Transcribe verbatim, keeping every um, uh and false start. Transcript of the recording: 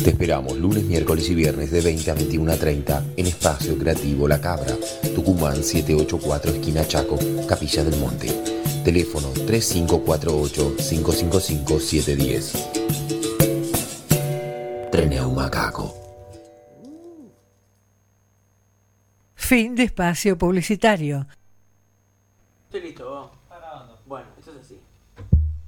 Te esperamos lunes, miércoles y viernes de veinte a veintiuno treinta en Espacio Creativo La Cabra, Tucumán setecientos ochenta y cuatro, esquina Chaco, Capilla del Monte. Teléfono tres cinco cuatro ocho, cinco cinco cinco, siete uno cero. Treneu Macaco. Fin de espacio publicitario. Estoy listo.